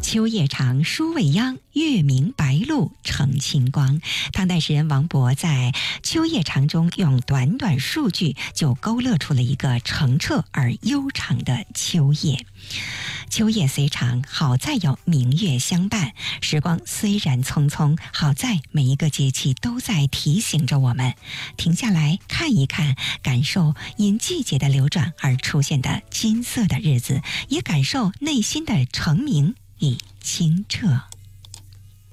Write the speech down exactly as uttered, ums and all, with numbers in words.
秋夜长，书未央，月明白露成清光。唐代诗人王勃在《秋夜长》中用短短数句就勾勒出了一个澄澈而悠长的秋夜。秋夜虽长，好在有明月相伴；时光虽然匆匆，好在每一个节气都在提醒着我们停下来看一看，感受因季节的流转而出现的金色的日子，也感受内心的澄明与清澈。